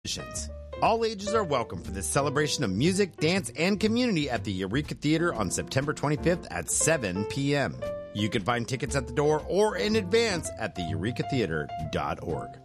All ages are welcome for this celebration of music, dance, and community at the Eureka Theater on September 25th at 7 p.m. You can find tickets at the door or in advance at theurekatheater.org.